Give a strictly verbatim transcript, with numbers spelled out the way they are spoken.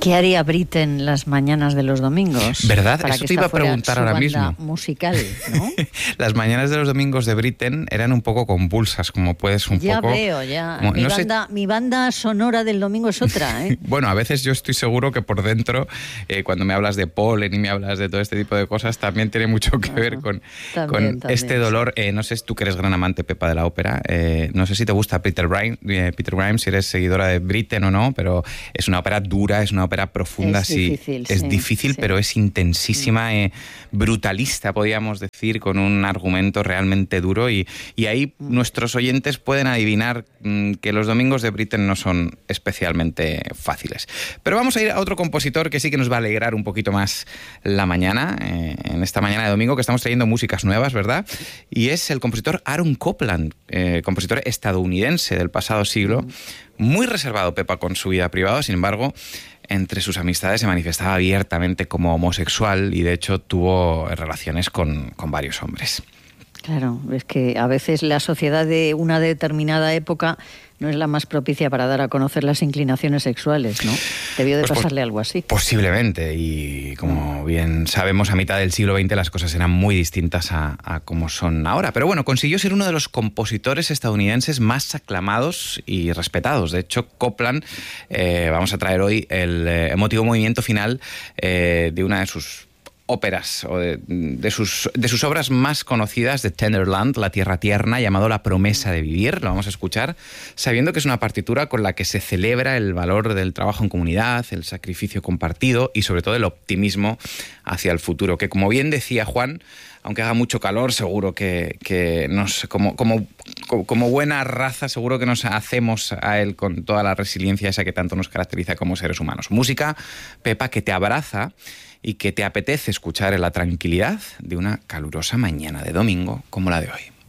¿Qué haría Britten las mañanas de los domingos? ¿Verdad? Para Eso que te iba a esta fuera preguntar su ahora banda mismo. musical, ¿no? Las mañanas de los domingos de Britten eran un poco convulsas, como puedes un ya poco... veo, ya. como, mi, no banda, sé... mi banda sonora del domingo es otra, ¿eh? Bueno, a veces yo estoy seguro que por dentro, eh, cuando me hablas de polen y me hablas de todo este tipo de cosas, también tiene mucho que ver con, también, con también, este dolor. sí. Eh, no sé si tú que eres gran amante, Pepa, de la ópera. Eh, no sé si te gusta Peter Grimes, eh, Peter Grimes, si eres seguidora de Britten o no, pero es una ópera dura, es una ópera profunda. Es sí, difícil, es sí, difícil, sí. pero es intensísima, eh, brutalista, podríamos decir, con un argumento realmente duro. Y, y ahí Mm. nuestros oyentes pueden adivinar mmm, que los domingos de Britten no son especialmente fáciles. Pero vamos a ir a otro compositor que sí que nos va a alegrar un poquito más la mañana, eh, en esta mañana de domingo, que estamos trayendo músicas nuevas, ¿verdad? Y es el compositor Aaron Copland, eh, compositor estadounidense del pasado siglo, mm. muy reservado, Pepa, con su vida privada. Sin embargo, entre sus amistades se manifestaba abiertamente como homosexual y de hecho tuvo relaciones con, con varios hombres. Claro, es que a veces la sociedad de una determinada época no es la más propicia para dar a conocer las inclinaciones sexuales, ¿no? Debió de pues pasarle pos- algo así. Posiblemente, y como bien sabemos, a mitad del siglo veinte las cosas eran muy distintas a, a como son ahora. Pero bueno, consiguió ser uno de los compositores estadounidenses más aclamados y respetados. De hecho, Copland, eh, vamos a traer hoy el eh, emotivo movimiento final eh, de una de sus óperas, o de, de, sus, de sus obras más conocidas, de Tenderland, La Tierra Tierna, llamado La Promesa de Vivir. Lo vamos a escuchar sabiendo que es una partitura con la que se celebra el valor del trabajo en comunidad, el sacrificio compartido y sobre todo el optimismo hacia el futuro, que como bien decía Juan, aunque haga mucho calor, seguro que, que nos, como, como, como buena raza, seguro que nos hacemos a él con toda la resiliencia esa que tanto nos caracteriza como seres humanos. Música, Pepa, que te abraza y que te apetece escuchar en la tranquilidad de una calurosa mañana de domingo como la de hoy.